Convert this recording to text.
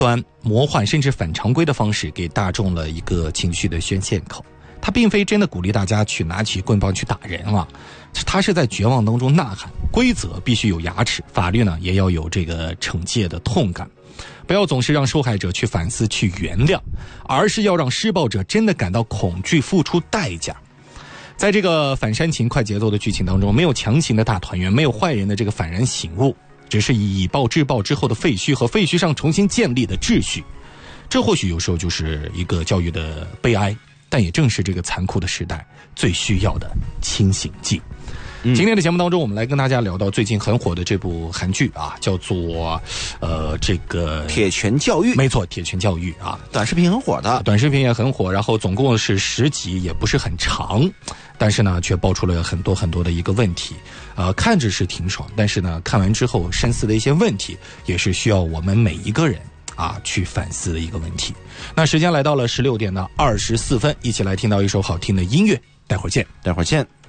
端、魔幻甚至反常规的方式给大众了一个情绪的宣泄口。他并非真的鼓励大家去拿起棍棒去打人啊，他是在绝望当中呐喊，规则必须有牙齿，法律呢也要有这个惩戒的痛感。不要总是让受害者去反思去原谅，而是要让施暴者真的感到恐惧，付出代价。在这个反煽情快节奏的剧情当中，没有强行的大团圆，没有坏人的这个幡然醒悟，只是以暴制暴之后的废墟和废墟上重新建立的秩序。这或许有时候就是一个教育的悲哀，但也正是这个残酷的时代最需要的清醒剂。今天的节目当中，我们来跟大家聊到最近很火的这部韩剧啊，叫做这个铁拳教育。 没错，铁拳教育啊， 短视频很火的， 短视频也很火，然后总共是10集，也不是很长，但是呢却爆出了很多很多的一个问题。看着是挺爽，但是呢看完之后深思的一些问题，也是需要我们每一个人去反思的一个问题。那时间来到了16点24分，一起来听到一首好听的音乐，待会儿见。